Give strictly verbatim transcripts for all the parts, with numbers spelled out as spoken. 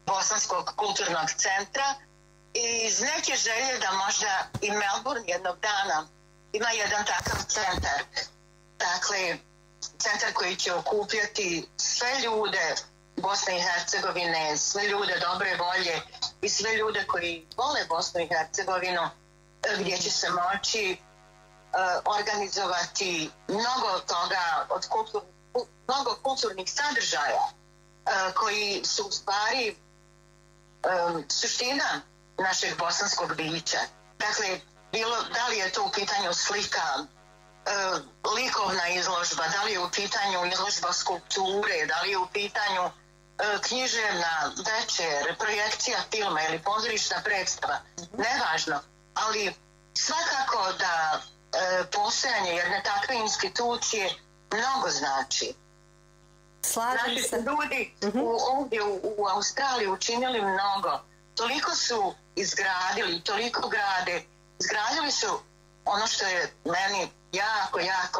Bosanskog kulturnog centra i iz neke želje da možda i Melbourne jednog dana ima jedan takav centar. Dakle, centar koji će okupljati sve ljude Bosne i Hercegovine, sve ljude dobre volje i sve ljude koji vole Bosnu i Hercegovinu, gdje će se moći uh, organizovati mnogo toga, od kultur, mnogo kulturnih sadržaja uh, koji su u stvari um, suština našeg bosanskog bića. Dakle, bilo, da li je to u pitanju slika, uh, likovna izložba, da li je u pitanju izložba skulpture, da li je u pitanju uh, književna večer, projekcija filma ili pozorišna predstava, nevažno, ali svakako da uh, postojanje jedne takve institucije mnogo znači. Slažem se. Naši ljudi uh-huh. u, ovdje u, u Australiji učinili mnogo. Toliko su izgradili, toliko grade. Izgradili su ono što je meni jako, jako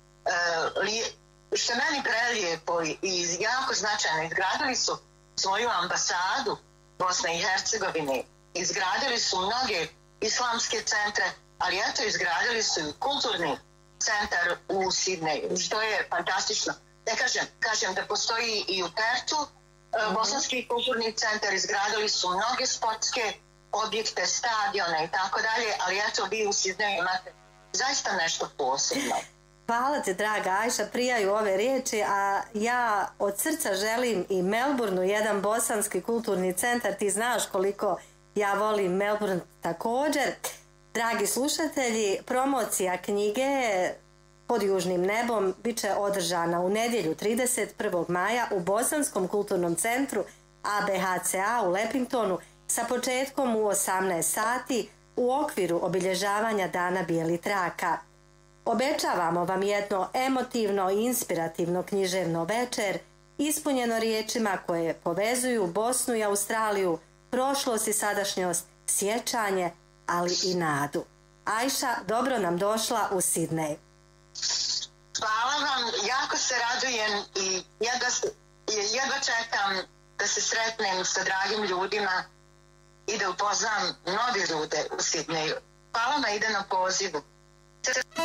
uh, lije, što je meni prelijepo i jako značajno. Izgradili su svoju ambasadu Bosne i Hercegovine. Izgradili su mnoge islamske centre, ali eto izgradili su i kulturni centar u Sidneju, što je fantastično. Ne kažem, kažem da postoji i u Pertu mm-hmm. bosanski kulturni centar, izgradili su mnoge sportske objekte, stadione i tako dalje, ali eto vi u Sidneju imate zaista nešto posebno. Hvala ti, draga Ajša, prijaju ove riječi, a ja od srca želim i Melbourneu jedan bosanski kulturni centar. Ti znaš koliko ja volim Melbourne također. Dragi slušatelji, promocija knjige Pod južnim nebom bit će održana u nedjelju trideset prvog maja u Bosanskom kulturnom centru A B H C A u Lepingtonu sa početkom u osamnaest sati u okviru obilježavanja Dana bijelih traka. Obećavamo vam jedno emotivno i inspirativno književno večer ispunjeno riječima koje povezuju Bosnu i Australiju, prošlost i sadašnjost, sjećanje, ali i nadu. Ajša, dobro nam došla u Sidnej. Hvala vam, jako se radujem i jedva, jedva čekam da se sretnem sa dragim ljudima i da upoznam mnoge ljude u Sidneju. Hvala vam, ide na pozivu.